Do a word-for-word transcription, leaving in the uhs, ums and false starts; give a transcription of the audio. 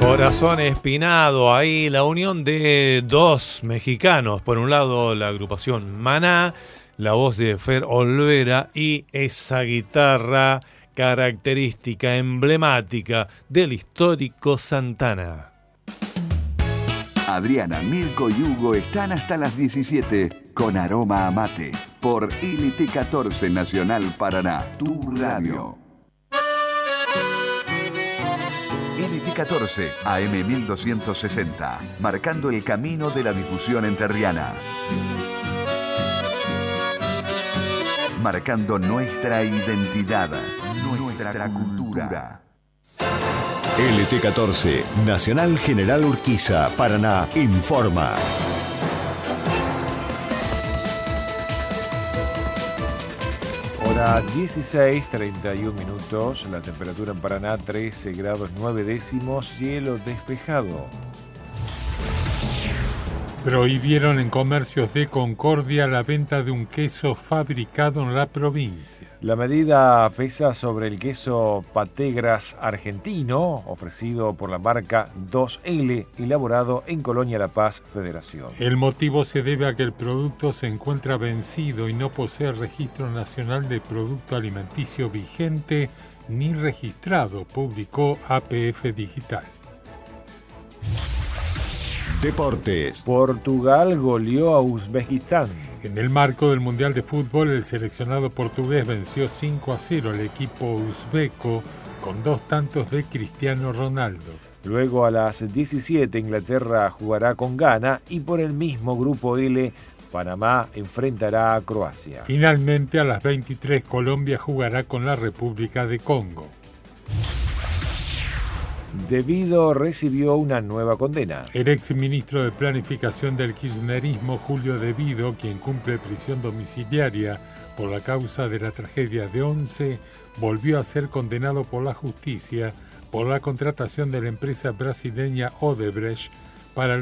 Corazón Espinado, ahí la unión de dos mexicanos. Por un lado la agrupación Maná, la voz de Fer Olvera y esa guitarra característica, emblemática del histórico Santana. Adriana, Mirko y Hugo están hasta las diecisiete con Aroma a Mate por L T catorce Nacional Paraná, tu radio. L T catorce, A M mil doscientos sesenta, marcando el camino de la difusión entrerriana. Marcando nuestra identidad, nuestra, nuestra cultura. L T catorce, Nacional General Urquiza, Paraná, informa. Hora dieciséis, treinta y un minutos, la temperatura en Paraná trece grados nueve décimos, cielo despejado. Prohibieron en comercios de Concordia la venta de un queso fabricado en la provincia. La medida pesa sobre el queso Pategras argentino, ofrecido por la marca dos ele, elaborado en Colonia La Paz, Federación. El motivo se debe a que el producto se encuentra vencido y no posee registro nacional de producto alimenticio vigente ni registrado, publicó A P F Digital. Deportes. Portugal goleó a Uzbekistán. En el marco del Mundial de Fútbol, el seleccionado portugués venció cinco a cero al equipo uzbeco con dos tantos de Cristiano Ronaldo. Luego a las diecisiete Inglaterra jugará con Ghana y por el mismo grupo L Panamá enfrentará a Croacia. Finalmente a las veintitrés Colombia jugará con la República de Congo. Devido recibió una nueva condena. El exministro de Planificación del kirchnerismo, Julio Devido, quien cumple prisión domiciliaria por la causa de la tragedia de Once, volvió a ser condenado por la justicia por la contratación de la empresa brasileña Odebrecht para el